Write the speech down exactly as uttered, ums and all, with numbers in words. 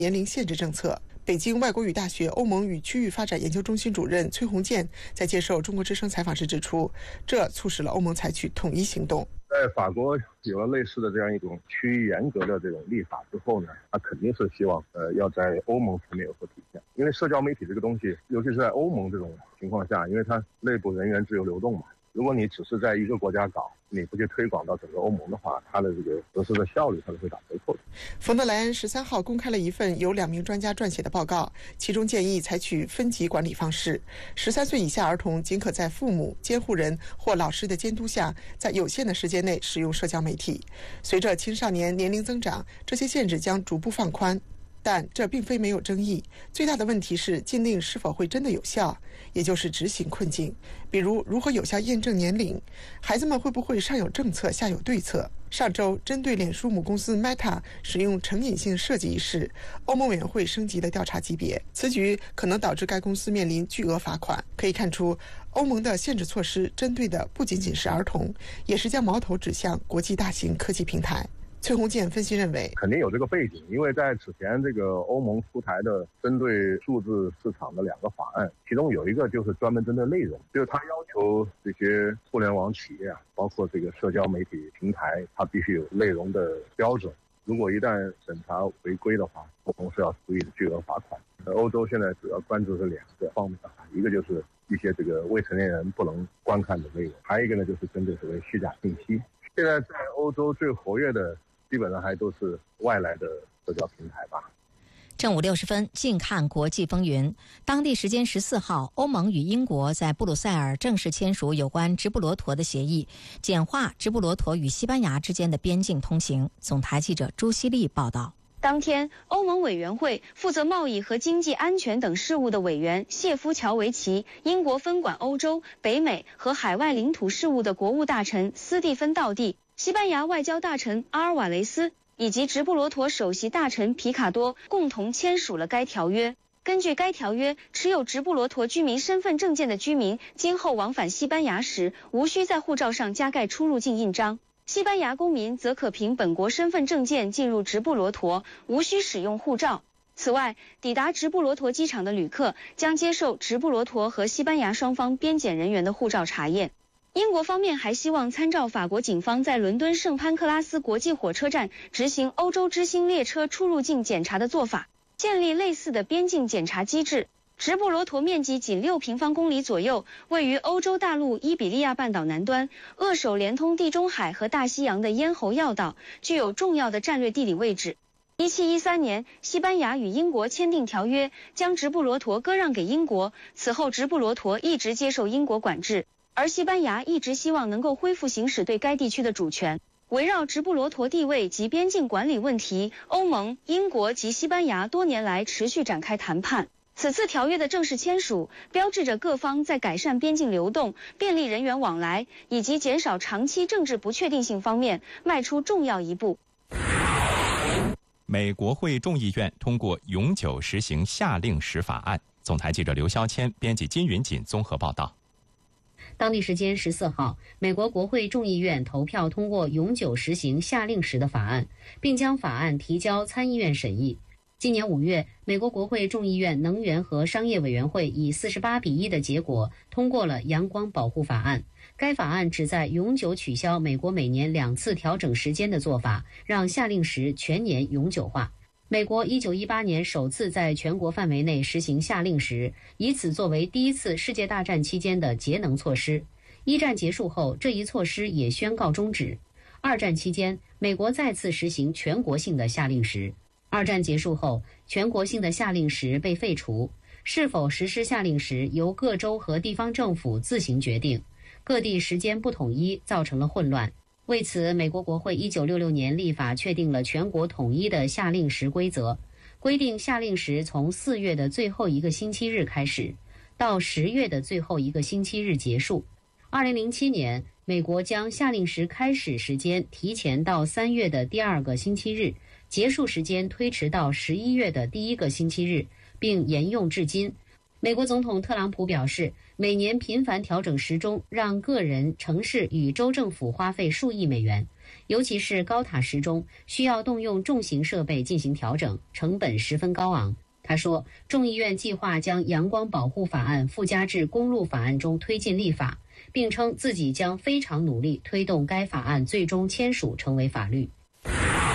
年龄限制政策。北京外国语大学欧盟与区域发展研究中心主任崔洪建在接受中国之声采访时指出，这促使了欧盟采取统一行动。 在法国有了类似的这样一种区域严格的这种立法之后呢，他肯定是希望呃要在欧盟层面有所体现。因为社交媒体这个东西，尤其是在欧盟这种情况下，因为它内部人员自由流动嘛，如果你只是在一个国家搞，你不去推广到整个欧盟的话，它的这个实施的效率它是会打折扣的。 冯德莱恩十三号公开了一份由两名专家撰写的报告，其中建议采取分级管理方式，十三岁以下儿童仅可在父母、监护人或老师的监督下，在有限的时间内使用社交媒体。随着青少年年龄增长，这些限制将逐步放宽。但这并非没有争议，最大的问题是禁令是否会真的有效，也就是执行困境。比如如何有效验证年龄，孩子们会不会上有政策下有对策。上周针对脸书母公司 Meta 使用成瘾性设计一事，欧盟委员会升级了调查级别，此举可能导致该公司面临巨额罚款。可以看出，欧盟的限制措施针对的不仅仅是儿童，也是将矛头指向国际大型科技平台。崔洪建分析认为， 肯定有这个背景，因为在此前这个欧盟出台的针对数字市场的两个法案，其中有一个就是专门针对内容，就是它要求这些互联网企业啊，包括这个社交媒体平台，它必须有内容的标准。如果一旦审查违规的话，欧盟是要处以巨额罚款。欧洲现在主要关注是两个方面，一个就是一些这个未成年人不能观看的内容，还有一个呢就是针对所谓虚假信息。现在在欧洲最活跃的基本上还都是外来的社交平台吧。 正午六十分，近看国际风云。当地时间十四号，欧盟与英国在布鲁塞尔正式签署有关直布罗陀的协议，简化直布罗陀与西班牙之间的边境通行。总台记者朱希丽报道。 当天，欧盟委员会负责贸易和经济安全等事务的委员谢夫乔维奇、英国分管欧洲、北美和海外领土事务的国务大臣斯蒂芬道蒂、西班牙外交大臣阿尔瓦雷斯以及直布罗陀首席大臣皮卡多共同签署了该条约。根据该条约，持有直布罗陀居民身份证件的居民今后往返西班牙时，无需在护照上加盖出入境印章。西班牙公民则可凭本国身份证件进入直布罗陀，无需使用护照。此外，抵达直布罗陀机场的旅客将接受直布罗陀和西班牙双方边检人员的护照查验。英国方面还希望参照法国警方在伦敦圣潘克拉斯国际火车站执行欧洲之星列车出入境检查的做法，建立类似的边境检查机制。直布罗陀面积仅六平方公里左右，位于欧洲大陆伊比利亚半岛南端，扼守连通地中海和大西洋的咽喉要道，具有重要的战略地理位置。一七一三年，西班牙与英国签订条约，将直布罗陀割让给英国，此后直布罗陀一直接受英国管制，而西班牙一直希望能够恢复行使对该地区的主权。围绕直布罗陀地位及边境管理问题，欧盟、英国及西班牙多年来持续展开谈判。此次条约的正式签署，标志着各方在改善边境流动、便利人员往来以及减少长期政治不确定性方面迈出重要一步。 美国会众议院通过永久实行夏令时法案。总台记者刘肖谦，编辑金云锦综合报道。 当地时间十四号，美国国会众议院投票通过永久实行夏令时的法案，并将法案提交参议院审议。今年五月，美国国会众议院能源和商业委员会以四十八比一的结果通过了阳光保护法案。该法案旨在永久取消美国每年两次调整时间的做法，让夏令时全年永久化。美国一九一八年首次在全国范围内实行夏令时，以此作为第一次世界大战期间的节能措施。一战结束后，这一措施也宣告终止。二战期间，美国再次实行全国性的夏令时。二战结束后，全国性的夏令时被废除，是否实施夏令时由各州和地方政府自行决定，各地时间不统一，造成了混乱。为此，美国国会一九六六年立法确定了全国统一的夏令时规则，规定夏令时从四月的最后一个星期日开始，到十月的最后一个星期日结束。二零零七年，美国将夏令时开始时间提前到三月的第二个星期日，结束时间推迟到十一月的第一个星期日，并沿用至今。美国总统特朗普表示，每年频繁调整时钟让个人、城市与州政府花费数亿美元。 尤其是高塔时钟需要动用重型设备进行调整，成本十分高昂。他说，众议院计划将阳光保护法案附加至公路法案中推进立法，并称自己将非常努力推动该法案最终签署成为法律。